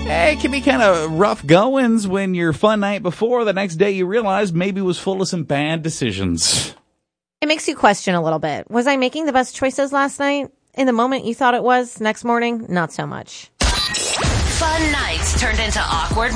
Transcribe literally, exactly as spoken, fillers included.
Hey, it can be kind of rough goings when your fun night before, the next day you realize maybe was full of some bad decisions. It makes you question a little bit. Was I making the best choices last night? In the moment you thought it was, next morning, not so much. Fun nights turned into awkward